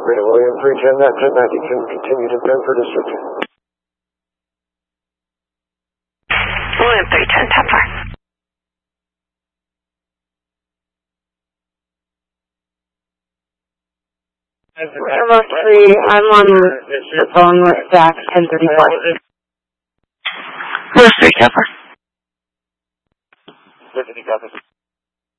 Rita William 310, that 1090 can continue to Bedford District. William 310, top 5. Hello, 3. I'm on the phone with Zach, 1034. Hello, 3, top 4.